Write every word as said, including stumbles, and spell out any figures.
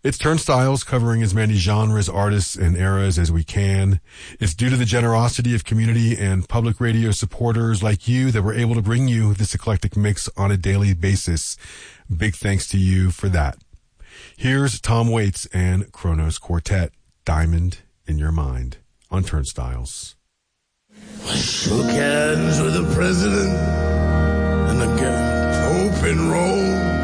It's Turnstiles, covering as many genres, artists, and eras as we can. It's due to the generosity of community and public radio supporters like you that we're able to bring you this eclectic mix on a daily basis. Big thanks to you for that. Here's Tom Waits and Kronos Quartet, Diamond in Your Mind, on Turnstiles. I shook hands with the president and the Pope in Rome.